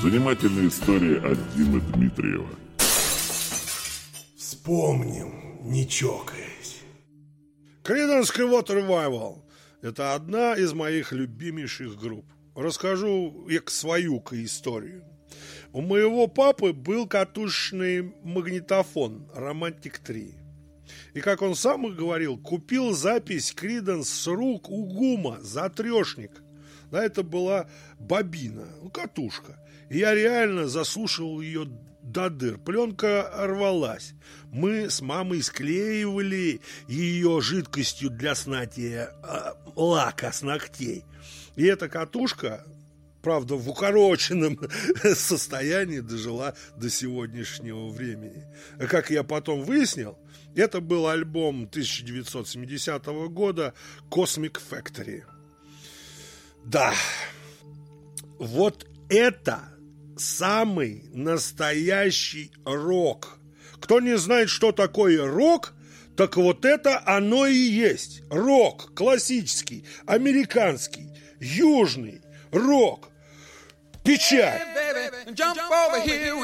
Занимательная история от Димы Дмитриева. Вспомним, не чокаясь. Creedence Clearwater Revival – это одна из моих любимейших групп. Расскажу свою историю. У моего папы был катушечный магнитофон «Романтик 3». И, как он сам и говорил, купил запись Creedence с рук у ГУМа за трешник. Да, это была бобина, катушка. И я реально заслушал ее до дыр. Пленка рвалась. Мы с мамой склеивали ее жидкостью для снятия лака с ногтей. И эта катушка, правда, в укороченном состоянии дожила до сегодняшнего времени. Как я потом выяснил, это был альбом 1970 года «Cosmic Factory». Да, вот это самый настоящий рок. Кто не знает, что такое рок, так вот это оно и есть. Рок классический, американский, южный рок. Печаль.